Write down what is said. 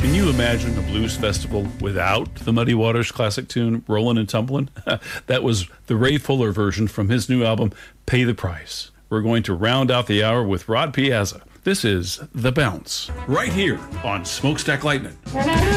Can you imagine a blues festival without the Muddy Waters classic tune, Rollin' and Tumblin'? That was the Ray Fuller version from his new album, Pay the Price. We're going to round out the hour with Rod Piazza. This is The Bounce, right here on Smokestack Lightning.